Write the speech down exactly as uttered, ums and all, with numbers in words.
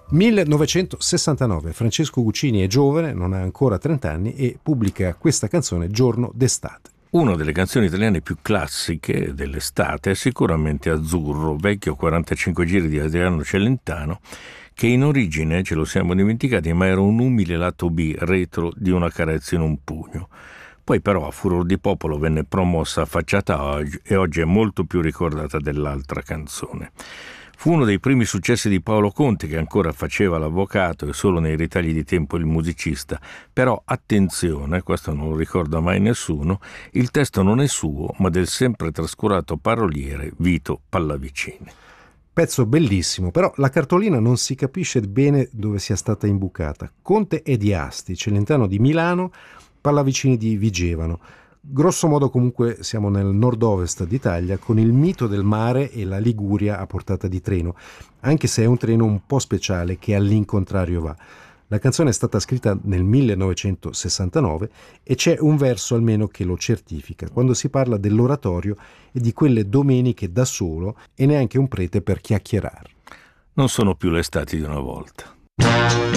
millenovecentosessantanove, Francesco Guccini è giovane, non ha ancora trenta anni e pubblica questa canzone Giorno d'estate. Una delle canzoni italiane più classiche dell'estate è sicuramente Azzurro, vecchio quarantacinque giri di Adriano Celentano, che in origine, ce lo siamo dimenticati, ma era un umile lato B retro di Una carezza in un pugno. Poi però a furor di popolo venne promossa a facciata oggi e oggi è molto più ricordata dell'altra canzone. Fu uno dei primi successi di Paolo Conte, che ancora faceva l'avvocato e solo nei ritagli di tempo il musicista. Però attenzione, questo non lo ricorda mai nessuno, il testo non è suo, ma del sempre trascurato paroliere Vito Pallavicini. Pezzo bellissimo, però la cartolina non si capisce bene dove sia stata imbucata. Conte è di Asti, Celentano di Milano, Pallavicini di Vigevano. Grosso modo comunque siamo nel nord-ovest d'Italia, con il mito del mare e la Liguria a portata di treno, anche se è un treno un po' speciale che all'incontrario va. La canzone è stata scritta nel millenovecentosessantanove e c'è un verso almeno che lo certifica, quando si parla dell'oratorio e di quelle domeniche da solo e neanche un prete per chiacchierare. Non sono più le estati di una volta.